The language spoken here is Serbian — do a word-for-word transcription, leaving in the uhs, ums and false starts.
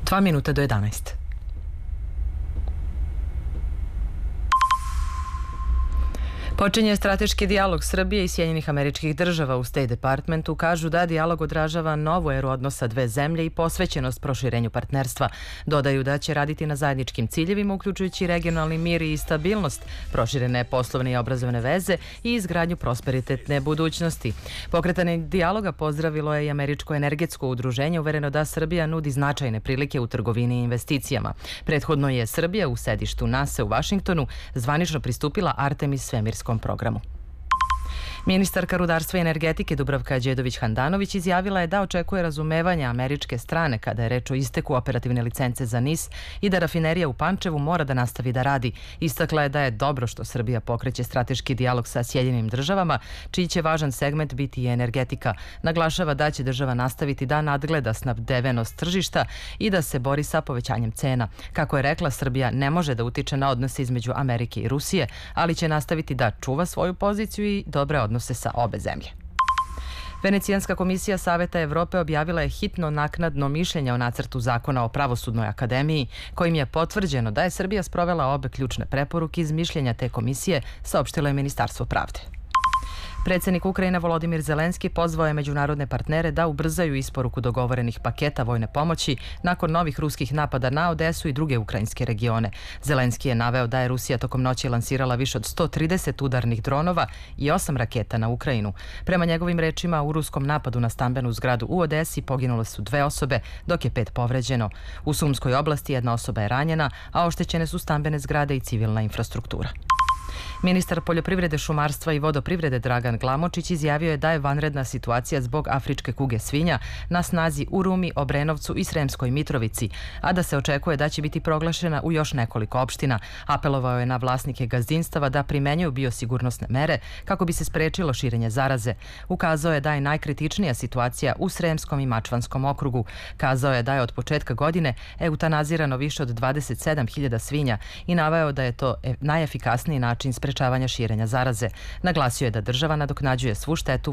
Dva minuta do jedanaest. Počinje strateški dijalog Srbije i Sjedinjenih Američkih Država. U State Departmentu kažu da dijalog odražava novu eru odnosa dve zemlje i posvećenost proširenju partnerstva. Dodaju da će raditi na zajedničkim ciljevima, uključujući regionalni mir i stabilnost, proširene poslovne i obrazovne veze i izgradnju prosperitetne budućnosti. Pokretanje dijaloga pozdravilo je i Američko energetsko udruženje, uvereno da Srbija nudi značajne prilike u trgovini i investicijama. Prethodno je Srbija u sedištu NASA u Vašingtonu zvanično pristupila Artemis svemirskom programu. Ministarka rudarstva i energetike Dubravka Đedović-Handanović izjavila je da očekuje razumevanje američke strane kada je reč o isteku operativne licence za N I S i da rafinerija u Pančevu mora da nastavi da radi. Istakla je da je dobro što Srbija pokreće strateški dijalog sa Sjedinjenim Državama, čiji će važan segment biti i energetika. Naglašava da će država nastaviti da nadgleda snabdevenost tržišta i da se bori sa povećanjem cena. Kako je rekla, Srbija ne može da utiče na odnose između Amerike i Rusije, ali će nastaviti da čuva svoju poziciju i dobre odnose sa obe zemlje. Venecijanska komisija Saveta Evrope objavila je hitno naknadno mišljenje o nacrtu zakona o pravosudnoj akademiji, kojim je potvrđeno da je Srbija sprovela obe ključne preporuke iz mišljenja te komisije, saopštilo je Ministarstvo pravde. Predsjednik Ukrajine Volodimir Zelenski pozvao je međunarodne partnere da ubrzaju isporuku dogovorenih paketa vojne pomoći nakon novih ruskih napada na Odesu i druge ukrajinske regione. Zelenski je naveo da je Rusija tokom noći lansirala više od sto trideset udarnih dronova i osam raketa na Ukrajinu. Prema njegovim rečima, u ruskom napadu na stambenu zgradu u Odesi poginule su dve osobe, dok je pet povređeno. U Sumskoj oblasti jedna osoba je ranjena, a oštećene su stambene zgrade i civilna infrastruktura. Ministar poljoprivrede, šumarstva i vodoprivrede Dragan Glamočić izjavio je da je vanredna situacija zbog afričke kuge svinja na snazi u Rumi, Obrenovcu i Sremskoj Mitrovici, a da se očekuje da će biti proglašena u još nekoliko opština. Apelovao je na vlasnike gazdinstava da primenjuju biosigurnosne mere kako bi se sprečilo širenje zaraze. Ukazao je da je najkritičnija situacija u Sremskom i Mačvanskom okrugu. Kazao je da je od početka godine eutanazirano više od dvadeset sedam hiljada svinja i naveo da je to najefikasniji način sprečavanja širenja zaraze. Naglasio je da država nadoknađuje svu štetu